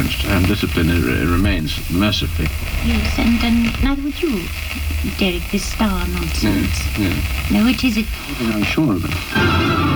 and discipline remains, mercifully. Yes, and neither would you, Derek, this star nonsense. No. No, which is it? I'm sure of it.